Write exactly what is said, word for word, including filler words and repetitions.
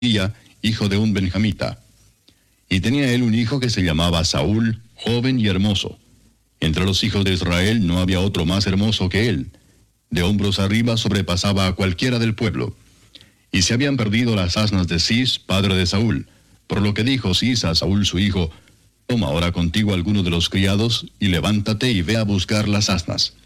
hijo de un benjamita. Y tenía él un hijo que se llamaba Saúl, joven y hermoso. Entre los hijos de Israel no había otro más hermoso que él. De hombros arriba sobrepasaba a cualquiera del pueblo. Y se habían perdido las asnas de Cis, padre de Saúl, por lo que dijo Cis a Saúl su hijo: toma ahora contigo alguno de los criados, y levántate y ve a buscar las asnas.